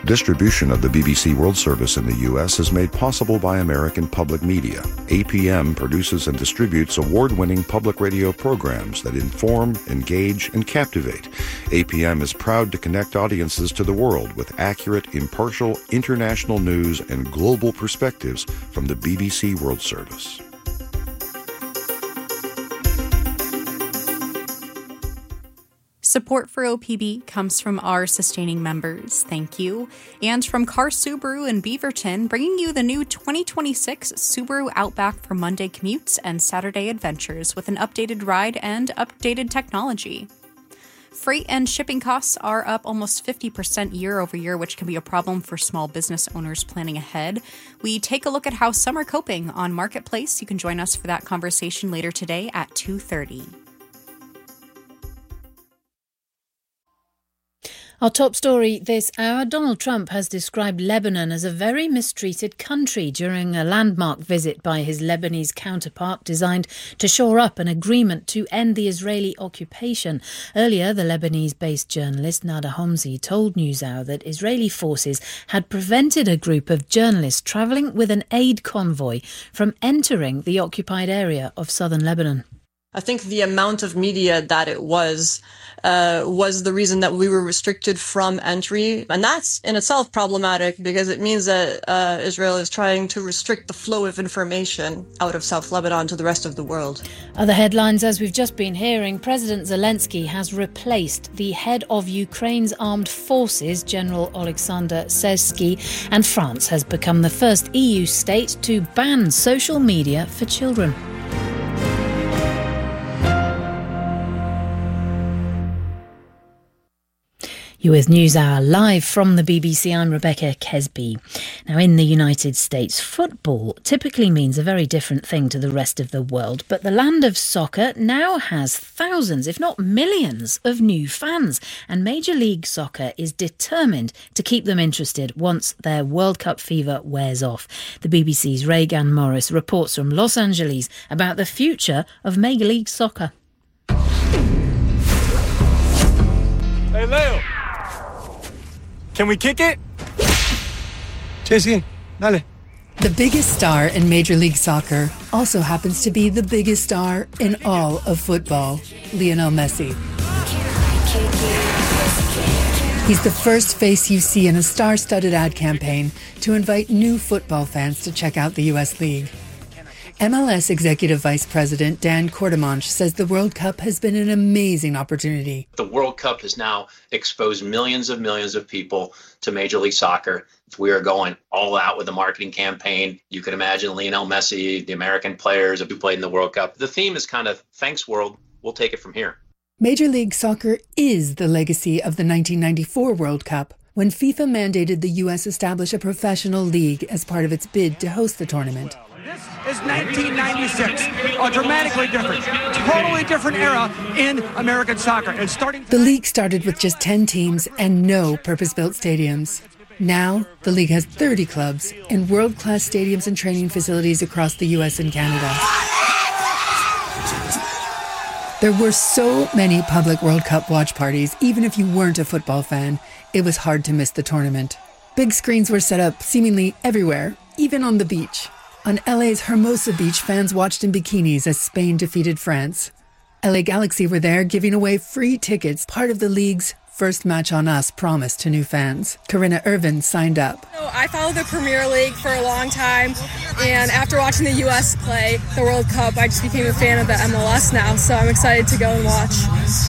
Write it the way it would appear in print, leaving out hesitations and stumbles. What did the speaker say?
Distribution of the BBC World Service in the U.S. is made possible by American Public Media. APM produces and distributes award-winning public radio programs that inform, engage, and captivate. APM is proud to connect audiences to the world with accurate, impartial, international news and global perspectives from the BBC World Service. Support for OPB comes from our sustaining members, thank you, and from Car Subaru in Beaverton, bringing you the new 2026 Subaru Outback for Monday commutes and Saturday adventures with an updated ride and updated technology. Freight and shipping costs are up almost 50% year over year, which can be a problem for small business owners planning ahead. We take a look at how some are coping on Marketplace. You can join us for that conversation later today at 2:30. Our top story this hour, Donald Trump has described Lebanon as a very mistreated country during a landmark visit by his Lebanese counterpart designed to shore up an agreement to end the Israeli occupation. Earlier, the Lebanese-based journalist Nada Homsi told NewsHour that Israeli forces had prevented a group of journalists travelling with an aid convoy from entering the occupied area of southern Lebanon. I think the amount of media that it was the reason that we were restricted from entry. And that's in itself problematic because it means that Israel is trying to restrict the flow of information out of South Lebanon to the rest of the world. Other headlines, as we've just been hearing, President Zelensky has replaced the head of Ukraine's armed forces, General Oleksandr Syrsky, and France has become the first EU state to ban social media for children. You're with NewsHour live from the BBC. I'm Rebecca Kesby. Now, in the United States, football typically means a very different thing to the rest of the world. But the land of soccer now has thousands, if not millions, of new fans. And Major League Soccer is determined to keep them interested once their World Cup fever wears off. The BBC's Reagan Morris reports from Los Angeles about the future of Major League Soccer. Hey, Leo. Can we kick it? Jesse, dale. The biggest star in Major League Soccer also happens to be the biggest star in all of football, Lionel Messi. He's the first face you see in a star-studded ad campaign to invite new football fans to check out the U.S. League. MLS Executive Vice President Dan Courtemanche says the World Cup has been an amazing opportunity. The World Cup has now exposed millions of people to Major League Soccer. We are going all out with the marketing campaign. You can imagine Lionel Messi, the American players who played in the World Cup. The theme is kind of, thanks world, we'll take it from here. Major League Soccer is the legacy of the 1994 World Cup, when FIFA mandated the U.S. establish a professional league as part of its bid to host the tournament. This is 1996, a dramatically different, totally different era in American soccer. And the league started with just 10 teams and no purpose-built stadiums. Now, the league has 30 clubs in world-class stadiums and training facilities across the U.S. and Canada. There were so many public World Cup watch parties, even if you weren't a football fan, it was hard to miss the tournament. Big screens were set up seemingly everywhere, even on the beach. On LA's Hermosa Beach, fans watched in bikinis as Spain defeated France. LA Galaxy were there giving away free tickets, part of the league's first match on us promised to new fans. Corinna Irvin signed up. I followed the Premier League for a long time, and after watching the U.S. play the World Cup, I just became a fan of the MLS now, so I'm excited to go and watch.